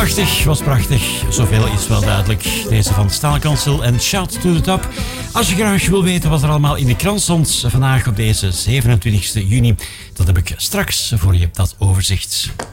80 was prachtig, zoveel is wel duidelijk. Deze van Staalkansel en Shout to the Top. Als je graag wil weten wat er allemaal in de krant stond vandaag op deze 27 juni, dan heb ik straks voor je dat overzicht.